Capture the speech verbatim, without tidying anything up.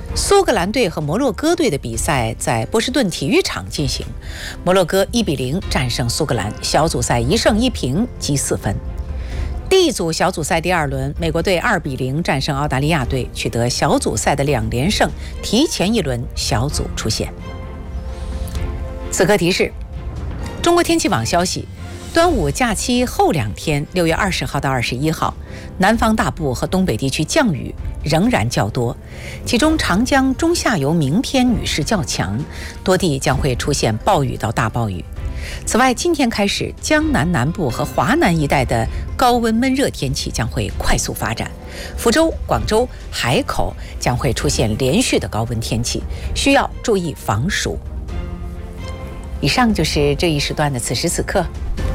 苏格兰队和摩洛哥队的比赛在波士顿体育场进行，摩洛哥一比零战胜苏格兰，小组赛一胜一平积四分。D 组小组赛第二轮，美国队二比零战胜澳大利亚队，取得小组赛的两连胜，提前一轮小组出线。此刻提示：中国天气网消息，端午假期后两天，六月二十号到二十一号，南方大部和东北地区降雨仍然较多，其中长江中下游明天雨势较强，多地将会出现暴雨到大暴雨。此外，今天开始，江南南部和华南一带的高温闷热天气将会快速发展，福州、广州、海口将会出现连续的高温天气，需要注意防暑。以上就是这一时段的此时此刻，